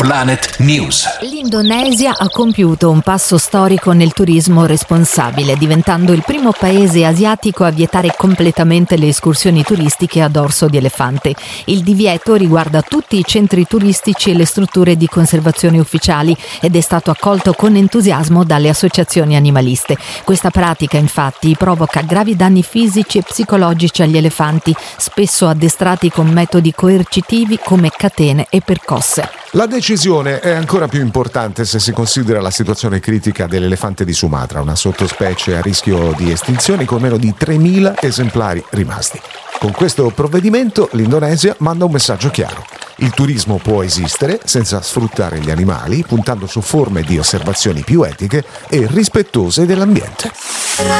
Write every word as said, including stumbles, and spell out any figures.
Planet News. L'Indonesia ha compiuto un passo storico nel turismo responsabile, diventando il primo paese asiatico a vietare completamente le escursioni turistiche a dorso di elefante. Il divieto riguarda tutti i centri turistici e le strutture di conservazione ufficiali ed è stato accolto con entusiasmo dalle associazioni animaliste. Questa pratica, infatti, provoca gravi danni fisici e psicologici agli elefanti, spesso addestrati con metodi coercitivi come catene e percosse. La decisione è ancora più importante se si considera la situazione critica dell'elefante di Sumatra, una sottospecie a rischio di estinzione con meno di tremila esemplari rimasti. Con questo provvedimento l'Indonesia manda un messaggio chiaro. Il turismo può esistere senza sfruttare gli animali, puntando su forme di osservazioni più etiche e rispettose dell'ambiente.